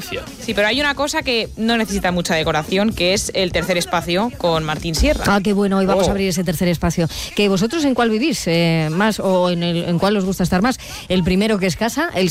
Galicia. Sí, pero hay una cosa que no necesita mucha decoración, que es el tercer espacio con Martín Sierra. Ah, qué bueno, hoy vamos a abrir ese tercer espacio. ¿Que vosotros en cuál vivís más o en cuál os gusta estar más? El primero, que es casa, el